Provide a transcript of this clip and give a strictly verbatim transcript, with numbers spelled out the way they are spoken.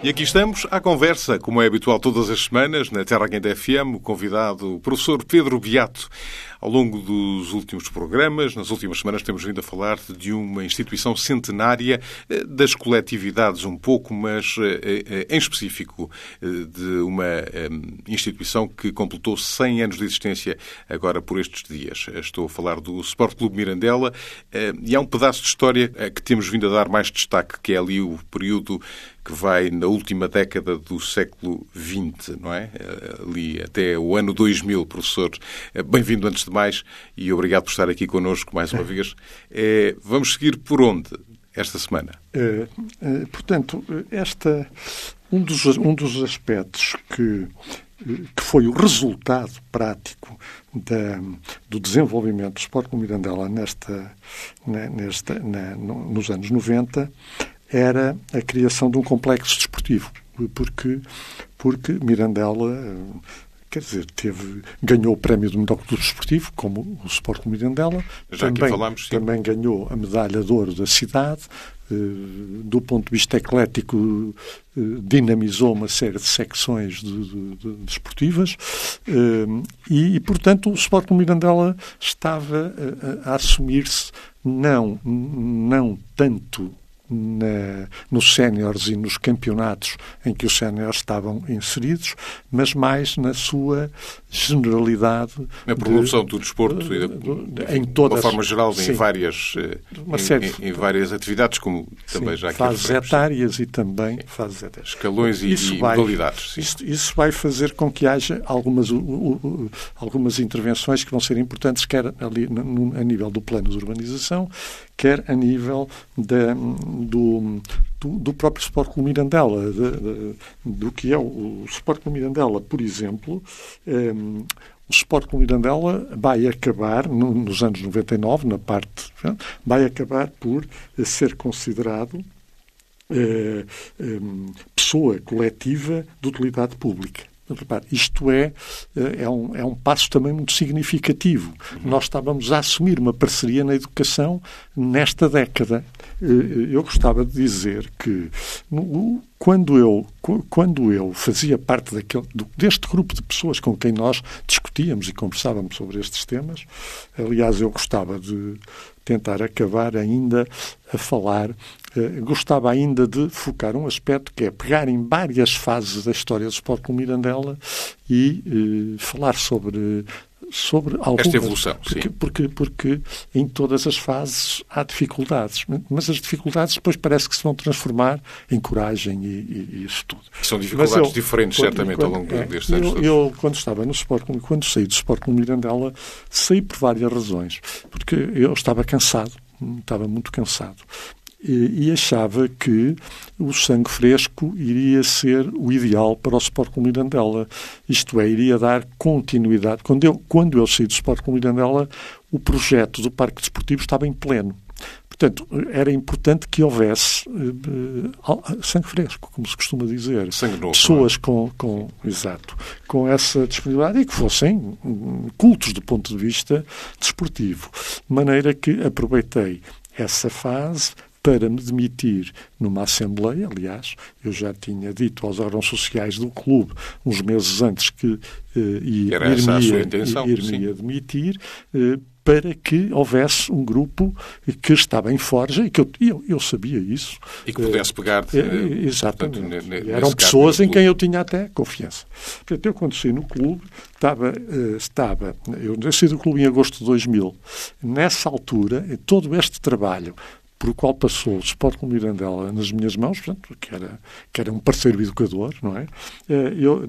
E aqui estamos à conversa, como é habitual todas as semanas, na Terra Quente F M, o convidado, o professor Pedro Beato. Ao longo dos últimos programas, nas últimas semanas, temos vindo a falar de uma instituição centenária, das coletividades um pouco, mas em específico de uma instituição que completou cem anos de existência agora por estes dias. Estou a falar do Sport Clube Mirandela e há um pedaço de história a que temos vindo a dar mais destaque, que é ali o período que vai na última década do século vinte, não é? Ali até o ano dois mil, professor. Bem-vindo antes de mais e obrigado por estar aqui connosco mais uma vez. É, vamos seguir por onde esta semana? É, é, portanto, esta, um, dos, um dos aspectos que, que foi o resultado prático da, do desenvolvimento do Sport Clube Mirandela nesta, na, nesta, na, no, nos anos noventa era a criação de um complexo desportivo, porque, porque Mirandela, quer dizer, teve, ganhou o prémio do melhor clube desportivo, como o Sport Clube Mirandela, Já também, aqui falámos, sim. também ganhou a medalha de ouro da cidade, do ponto de vista eclético, dinamizou uma série de secções de, de, de desportivas e, e, portanto, o Sport Clube Mirandela estava a, a assumir-se não, não tanto Na, nos séniores e nos campeonatos em que os séniores estavam inseridos, mas mais na sua generalidade. Na promoção de, do desporto, de, de, de, em todas, de uma forma geral, sim, em, várias, uma série, em, em várias atividades, como também sim, já aqui fases etárias e também sim, fases etárias. Escalões e, e vai, modalidades. Isso, isso vai fazer com que haja algumas, u, u, algumas intervenções que vão ser importantes, quer ali, no, a nível do plano de urbanização, quer a nível da, do, do, do próprio Sport Clube Mirandela, de, de, do que é o, o Sport Clube Mirandela, por exemplo. Um, o Sport Clube Mirandela vai acabar, no, nos anos noventa e nove, na parte, vai acabar por ser considerado uh, um, pessoa coletiva de utilidade pública. Repare, isto é, é, um, é um passo também muito significativo. Uhum. Nós estávamos a assumir uma parceria na educação nesta década. Eu gostava de dizer que quando eu, quando eu fazia parte daquele, deste grupo de pessoas com quem nós discutíamos e conversávamos sobre estes temas, aliás, eu gostava de tentar acabar ainda a falar, eh, gostava ainda de focar um aspecto que é pegar em várias fases da história do Sport Clube Mirandela e eh, falar sobre, sobre algumas... Esta evolução, porque, sim. Porque, porque em todas as fases há dificuldades, mas as dificuldades depois parece que se vão transformar em coragem e, e, e isso tudo. São dificuldades eu, diferentes, quando, certamente, quando, ao longo é, destes anos. Eu, eu, quando estava no Sport Clube, quando saí do Sport Clube Mirandela, saí por várias razões. Porque eu estava cansado, estava muito cansado. E, e achava que o sangue fresco iria ser o ideal para o Sport Clube Mirandela. Isto é, iria dar continuidade. Quando eu, quando eu saí do Sport Clube Mirandela, o projeto do Parque Desportivo estava em pleno. Portanto, era importante que houvesse uh, sangue fresco, como se costuma dizer. Sangue novo. Pessoas com, com, exato, com essa disponibilidade e que fossem um, cultos do ponto de vista desportivo. De maneira que aproveitei essa fase para me demitir numa Assembleia. Aliás, eu já tinha dito aos órgãos sociais do clube, uns meses antes, que uh, ir-me demitir, uh, para que houvesse um grupo que estava em forja e que eu, eu, eu sabia isso. E que pudesse pegar... De, uh, exatamente. Portanto, eram pessoas em quem eu tinha até confiança. Portanto, eu quando saí no clube, estava... Uh, estava eu saí do clube em agosto de dois mil. Nessa altura, todo este trabalho por o qual passou o Sport Clube Mirandela nas minhas mãos, portanto, que era, que era um parceiro educador, não é? Eu,